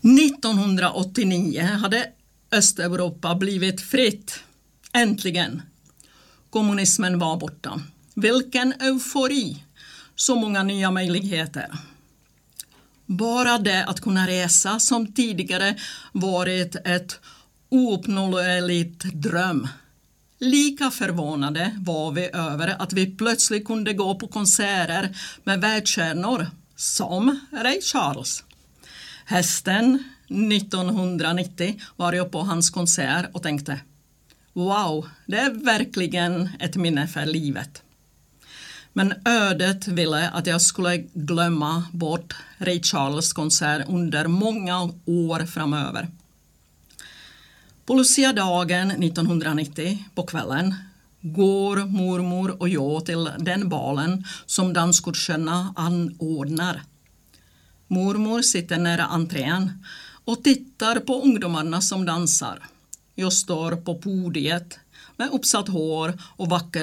1989 hade Östeuropa blivit fritt. Äntligen. Kommunismen var borta. Vilken eufori. Så många nya möjligheter. Bara det att kunna resa som tidigare varit ett ouppnåeligt dröm. Lika förvånade var vi över att vi plötsligt kunde gå på konserter med världsstjärnor som Ray Charles. Hösten 1990 var jag på hans konsert och tänkte: wow, det är verkligen ett minne för livet. Men ödet ville att jag skulle glömma bort Ray Charles konsert under många år framöver. På Lucia-dagen 1990 på kvällen går mormor och jag till den balen som danskurserna anordnar. Mormor sitter nära entrén och tittar på ungdomarna som dansar. Jag står på podiet med uppsatt hår och vacker